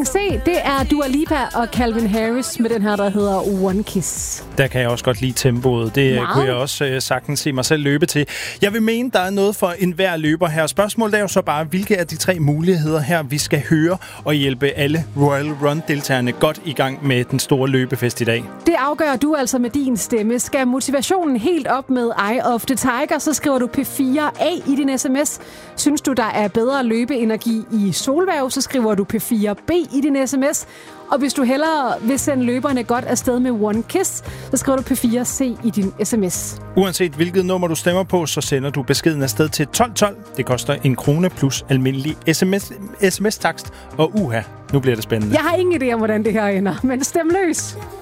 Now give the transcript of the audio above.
se, det er Dua Lipa og Calvin Harris med den her, der hedder One Kiss. Der kan jeg også godt lide tempoet. Det kunne jeg også sagtens se mig selv løbe til. Jeg vil mene, der er noget for enhver løber her. Spørgsmålet er jo så bare, hvilke af de 3 muligheder her, vi skal høre og hjælpe alle Royal Run-deltagerne godt i gang med den store løbefest i dag. Det afgør du altså med din stemme. Skal motivationen helt op med Eye of the Tiger, så skriver du P4A i din sms. Synes du, der er bedre løbeenergi i Solværv, så skriver du P4B i din sms. Og hvis du hellere vil sende løberne godt afsted med One Kiss, så skriver du P4C i din sms. Uanset hvilket nummer du stemmer på, så sender du beskeden afsted til 1212. Det koster 1 krone plus almindelig sms-takst. Og nu bliver det spændende. Jeg har ingen idé om, hvordan det her ender, men stem løs!